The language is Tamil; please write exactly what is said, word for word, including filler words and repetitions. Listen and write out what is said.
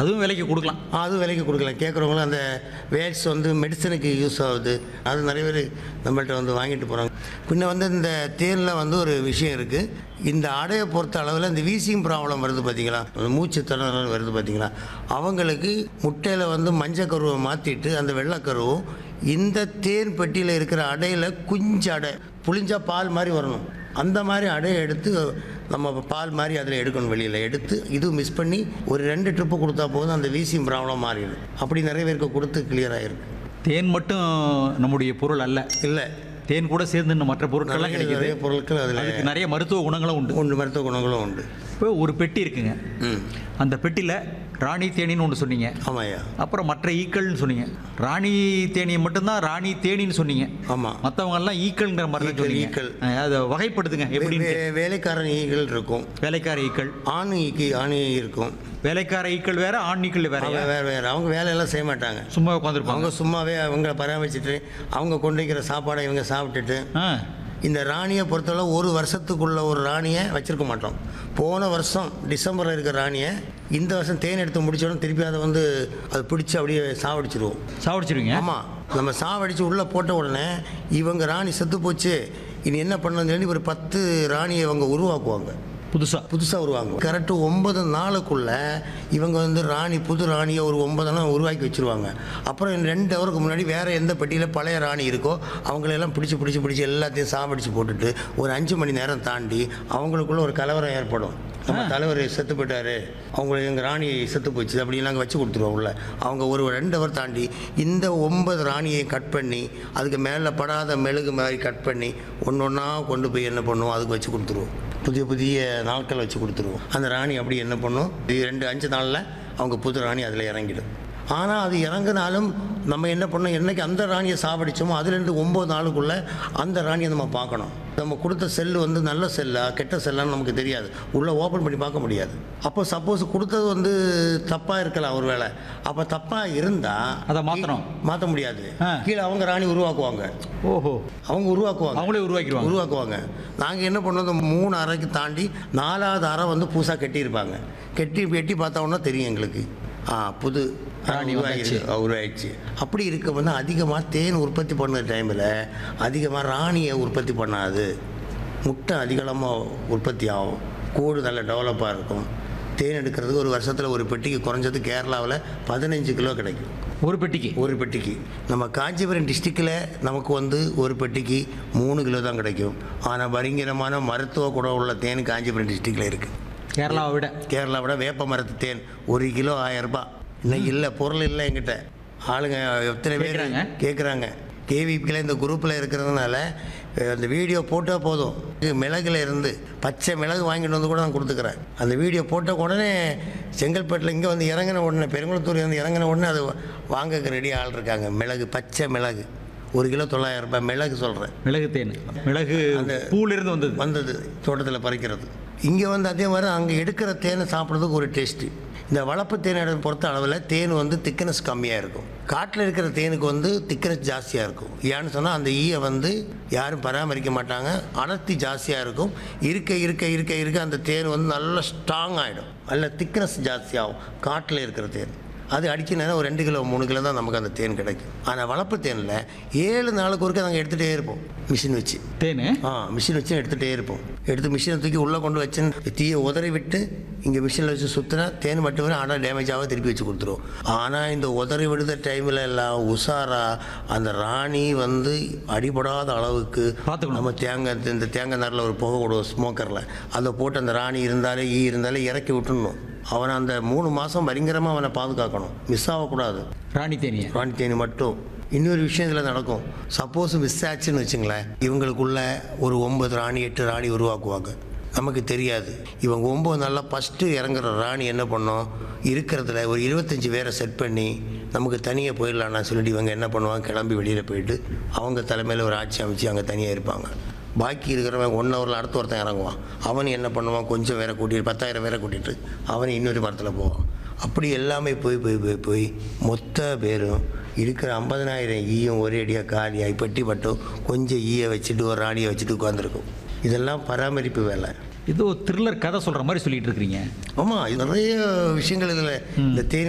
அதுவும் விலைக்கு கொடுக்கலாம். அது விலைக்கு கொடுக்கலாம். கேட்குறவங்களும் அந்த வேட்ஸ் வந்து மெடிசனுக்கு யூஸ் ஆகுது, அது நிறைய பேர் நம்மள்ட்ட வந்து வாங்கிட்டு போகிறாங்க. பின்ன வந்து இந்த தேனில் வந்து ஒரு விஷயம் இருக்குது. இந்த அடையை பொறுத்த அளவில் இந்த வீசிங் ப்ராப்ளம் வருது பார்த்தீங்களா, மூச்சு திணறல் வருது பார்த்தீங்களா, அவங்களுக்கு முட்டையில் வந்து மஞ்சள் கருவை மாற்றிட்டு அந்த வெள்ளைக்கருவும் இந்த தேன் பெட்டியில் இருக்கிற அடையில் குஞ்சு அடை புளிஞ்சா பால் மாதிரி வரணும். அந்த மாதிரி அடையை எடுத்து நம்ம பால் மாதிரி அதில் எடுக்கணும். வெளியில் எடுத்து இது மிஸ் பண்ணி ஒரு ரெண்டு ட்ரிப்பு கொடுத்தா போதும், அந்த வீசிங் ப்ராப்ளம் மாறிடும். அப்படி நிறைய பேருக்கு கொடுத்து கிளியர் ஆகிருக்கு. தேன் மட்டும் நம்முடைய பொருள் அல்ல, இல்லை தேன் கூட சேர்ந்து இன்னும் மற்ற பொருட்கள்லாம் கிடைக்குது. நிறைய பொருட்கள் அதில் அதுக்கு நிறைய மருத்துவ குணங்களும் உண்டு. உண்டு மருத்துவ குணங்களும் உண்டு. இப்போ ஒரு பெட்டி இருக்குங்க, ம் அந்த பெட்டியில் ராணி தேனின்னு ஒன்று சொன்னீங்க, ஆமாய்யா. அப்புறம் மற்ற ஈக்கள்னு சொன்னீங்க. ராணி தேனியை மட்டும்தான் ராணி தேனின்னு சொன்னீங்க. ஆமாம். மற்றவங்கெல்லாம் ஈக்கள்ங்கிற மாதிரி தான் ஈக்கள், சொன்னீங்க. ஈக்கள். அஹ் அதை வகைப்படுத்துங்க எப்படின்னு. வே- வேலைக்காரன் ஈகள் இருக்கும், வேலைக்கார ஈக்கள், ஆண் ஈக்கி ஆண் ஈ இருக்கும். வேலைக்கார ஈக்கள் வேற, ஆண் ஈக்கள் வேற. அவங்க வேறு வேறு அவங்க வேலையெல்லாம் செய்ய மாட்டாங்க. சும்மா உட்காந்துருப்பாங்க. அவங்க சும்மாவே அவங்கள பராமரிச்சுட்டு அவங்க கொண்டு வைக்கிற சாப்பாடை இவங்க சாப்பிட்டுட்டு. ஆ இந்த ராணியை பொறுத்தளவு ஒரு வருஷத்துக்குள்ள ஒரு ராணியை வச்சுருக்க மாட்டோம். போன வருஷம் டிசம்பரில் இருக்கிற ராணியை இந்த வருஷம் தேன் எடுத்து முடிச்சோடனே திருப்பி அதை வந்து அது பிடிச்சி அப்படியே சாவடிச்சிருவோம். சாப்பிடுச்சிருவீங்க. ஆமாம், நம்ம சாவடித்து உள்ளே போட்ட உடனே இவங்க ராணி செத்து போச்சு, இனி என்ன பண்ணணும்னு சொல்லி ஒரு பத்து ராணியை இவங்க உருவாக்குவாங்க. புதுசாக புதுசாக உருவாங்க. கரெக்டு ஒன்பது நாளுக்குள்ளே இவங்க வந்து ராணி புது ராணியை ஒரு ஒன்பது நாள் உருவாக்கி வச்சுருவாங்க. அப்புறம் ரெண்டு ஹவருக்கு முன்னாடி வேறு எந்த பெட்டியில் பழைய ராணி இருக்கோ அவங்களெல்லாம் பிடிச்சி பிடிச்சி பிடிச்சி எல்லாத்தையும் சாவடிச்சு போட்டுட்டு ஒரு அஞ்சு மணி நேரம் தாண்டி அவங்களுக்குள்ள ஒரு கலவரம் ஏற்படும். நம்ம தலைவர் செத்து போயிட்டாரு, அவங்க எங்கள் ராணி செத்து போச்சு அப்படின்னு நாங்கள் வச்சு கொடுத்துருவோம் உள்ள. அவங்க ஒரு ரெண்டு ஹவர் தாண்டி இந்த ஒன்பது ராணியை கட் பண்ணி அதுக்கு மேலே படாத மெழுகு மாதிரி கட் பண்ணி ஒன்று ஒன்றா கொண்டு போய் என்ன பண்ணுவோம், அதுக்கு வச்சு கொடுத்துருவோம். புதிய புதிய நாட்கள் வச்சு கொடுத்துருவோம். அந்த ராணி அப்படி என்ன பண்ணும், இது ரெண்டு அஞ்சு நாளில் அவங்க புது ராணி அதில் இறங்கிடும். ஆனால் அது இறங்கினாலும் நம்ம என்ன பண்ணோம், என்றைக்கு அந்த ராணியை சாவடிச்சோமோ அதுலேருந்து ஒம்பது நாளுக்குள்ளே அந்த ராணியை நம்ம பார்க்கணும். நம்ம கொடுத்த செல்லு வந்து நல்ல செல்லா கெட்ட செல்லான்னு நமக்கு தெரியாது, உள்ளே ஓப்பன் பண்ணி பார்க்க முடியாது. அப்போ சப்போஸ் கொடுத்தது வந்து தப்பாக இருக்கலாம் ஒரு வேளை. அப்போ தப்பாக இருந்தால் அதை மாற்றணும், மாற்ற முடியாது. ஆ. கீழே அவங்க ராணி உருவாக்குவாங்க. ஓஹோ, அவங்க உருவாக்குவாங்க அவங்களே உருவாக்கிடுவாங்க. உருவாக்குவாங்க நாங்கள் என்ன பண்ணோம், இந்த மூணு அறைக்கு தாண்டி நாலாவது அறை வந்து புதுசாக கட்டியிருப்பாங்க. கட்டி வெட்டி பார்த்தோன்னா தெரியும் எங்களுக்கு, ஆ புது ராணி உருவாகிடுச்சு உருவாயிடுச்சு. அப்படி இருக்க வந்து அதிகமாக தேன் உற்பத்தி பண்ணுற டைமில் அதிகமாக ராணியை உற்பத்தி பண்ணாது, முட்டை அதிகமாக உற்பத்தி ஆகும், கூடு நல்ல டெவலப்பாக இருக்கும். தேன் எடுக்கிறதுக்கு ஒரு வருஷத்தில் ஒரு பெட்டிக்கு குறைஞ்சது கேரளாவில் பதினஞ்சு கிலோ கிடைக்கும். ஒரு பெட்டிக்கு ஒரு பெட்டிக்கு நம்ம காஞ்சிபுரம் டிஸ்ட்ரிக்டில் நமக்கு வந்து ஒரு பெட்டிக்கு மூணு கிலோ தான் கிடைக்கும். ஆனால் பயங்கரமான மருத்துவ குணம் உள்ள தேன் காஞ்சிபுரம் டிஸ்ட்ரிக்டில் இருக்குது. கேரளாவை விட கேரளாவை விட வேப்ப மரத்து தேன் ஒரு கிலோ ஆயிரம் ரூபாய். இன்னைக்கு இல்லை, பொருள் இல்லை என்கிட்ட. ஆளுங்க எத்தனை பேர் கேக்குறாங்க. கேட்குறாங்க. கேவிபியில் இந்த குரூப்பில் இருக்கிறதுனால அந்த வீடியோ போட்டால் போதும், இது மிளகுல இருந்து பச்சை மிளகு வாங்கிட்டு வந்து கூட நான் கொடுத்துக்கிறேன். அந்த வீடியோ போட்ட உடனே செங்கல்பட்டில் இங்கே வந்து இறங்கின உடனே பெருங்குளத்தூர் வந்து இறங்கின உடனே அது வாங்கக்கு ரெடி ஆள் இருக்காங்க. மிளகு, பச்சை மிளகு ஒரு கிலோ தொள்ளாயிரம் ரூபாய் மிளகு சொல்கிறேன். மிளகு தேன், மிளகு அந்த பூலிருந்து வந்தது வந்தது தோட்டத்தில் பறிக்கிறது. இங்கே வந்து அதே மாதிரி அங்கே எடுக்கிற தேனை சாப்பிட்றதுக்கு ஒரு டேஸ்ட்டு. இந்த வளர்ப்பு தேனை பொறுத்த அளவில் தேன் வந்து திக்னஸ் கம்மியாக இருக்கும். காட்டில் இருக்கிற தேனுக்கு வந்து திக்னஸ் ஜாஸ்தியாக இருக்கும். ஏன்னு சொன்னால் அந்த ஈயை வந்து யாரும் பராமரிக்க மாட்டாங்க, அடர்த்தி ஜாஸ்தியாக இருக்கும். இருக்க இருக்க இருக்க இருக்க அந்த தேன் வந்து நல்லா ஸ்ட்ராங் ஆகிடும், நல்ல திக்னஸ் ஜாஸ்தியாகும். காட்டில் இருக்கிற தேன் அது அடிக்க நேரம் ஒரு ரெண்டு கிலோ மூணு கிலோ தான் நமக்கு அந்த தேன் கிடைக்கும். ஆனால் வளர்ப்பு தேனில் ஏழு நாளுக்கு ஒருக்க நாங்கள் எடுத்துகிட்டே இருப்போம் மிஷின் வச்சு. தேன் ஆ மிஷின் வச்சு எடுத்துகிட்டே இருப்போம். எடுத்து மிஷினை தூக்கி உள்ளே கொண்டு வச்சு தீயை உதறி விட்டு இங்கே மிஷினில் வச்சு சுற்றினா தேன் மட்டும் வரும், ஆனால் டேமேஜாக திருப்பி வச்சு கொடுத்துருவோம். ஆனால் இந்த உதறி விடுத டைமில் எல்லாம் உஷாராக அந்த ராணி வந்து அடிபடாத அளவுக்கு பார்த்துக்கணும். நம்ம தேங்காய் இந்த தேங்காய் நாரில் ஒரு புகை விடுவோம் ஸ்மோக்கரில், அதை போட்டு அந்த ராணி இருந்தாலே ஈ இருந்தாலே இறக்கி விட்டுடணும். அவனை அந்த மூணு மாதம் பயங்கரமாக அவனை பாதுகாக்கணும், மிஸ் ஆகக்கூடாது ராணி தேனியை. ராணி தேனி மட்டும். இன்னொரு விஷயம் இதில் நடக்கும், சப்போஸ் மிஸ் ஆச்சுன்னு வச்சுங்களேன், இவங்களுக்குள்ள ஒரு ஒன்பது ராணி எட்டு ராணி உருவாக்குவாங்க, நமக்கு தெரியாது. இவங்க ஒம்பது நாளில் ஃபஸ்ட்டு இறங்குற ராணி என்ன பண்ணோம், இருக்கிறதுல ஒரு இருபத்தஞ்சி பேரை செட் பண்ணி நமக்கு தனியாக போயிடலான்னு சொல்லிட்டு இவங்க என்ன பண்ணுவாங்க, கிளம்பி வெளியில் போயிட்டு அவங்க தலைமையில் ஒரு ஆட்சி அமைச்சு அங்கே தனியாக இருப்பாங்க. பாக்கி இருக்கிறவன் ஒன் ஹவரில் அடுத்த ஒருத்தன் இறங்குவான். அவன் என்ன பண்ணுவான், கொஞ்சம் வேற கூட்டிட்டு பத்தாயிரம் வேற கூட்டிகிட்டு அவன் இன்னொரு மரத்தில் போவான். அப்படி எல்லாமே போய் போய் போய் போய் மொத்த பேரும் இருக்கிற ஐம்பதனாயிரம் ஈயும் ஒரே அடியாக காலியாகி பெட்டி பட்டும் கொஞ்சம் ஈயை வச்சுட்டு ஒரு ராணியை வச்சுட்டு உட்காந்துருக்கும். இதெல்லாம் பராமரிப்பு வேலை. ஏதோ த்ரில்லர் கதை சொல்கிற மாதிரி சொல்லிட்டு இருக்கிறீங்க. ஆமாம், நிறைய விஷயங்கள் இதில் இந்த தேனி